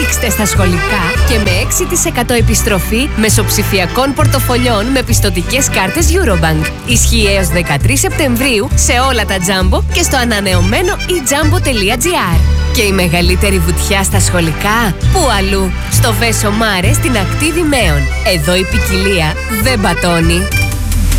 παίξτε στα σχολικά και με 6% επιστροφή μεσοψηφιακών πορτοφολιών με πιστωτικές κάρτες Eurobank. Ισχύει έως 13 Σεπτεμβρίου σε όλα τα Jumbo και στο ανανεωμένο eJumbo.gr. Και η μεγαλύτερη βουτιά στα σχολικά, πού αλλού? Στο Βέσο Μάρε στην ακτή Δημαίων. Εδώ η ποικιλία δεν πατώνει.